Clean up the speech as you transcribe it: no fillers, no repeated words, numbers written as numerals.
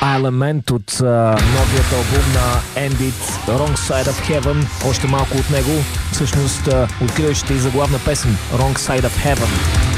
елемент от новият албум на Endit, Wrong Side of Heaven. Още малко от него, всъщност откриващата и заглавна песен Wrong Side of Heaven.